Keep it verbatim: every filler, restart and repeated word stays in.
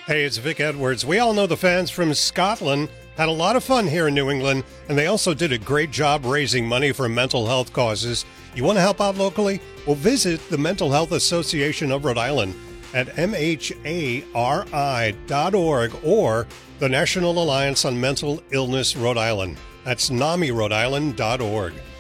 Hey, it's Vic Edwards. We all know the fans from Scotland had a lot of fun here in New England, and they also did a great job raising money for mental health causes. You want to help out locally? Well, visit the Mental Health Association of Rhode Island at M H A R I dot org or the National Alliance on Mental Illness Rhode Island. That's N A M I Rhode Island dot org.